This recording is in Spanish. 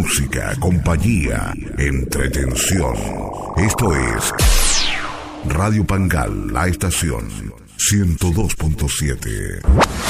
música, compañía, entretención. Esto es Radio Pangal, la estación 102.7.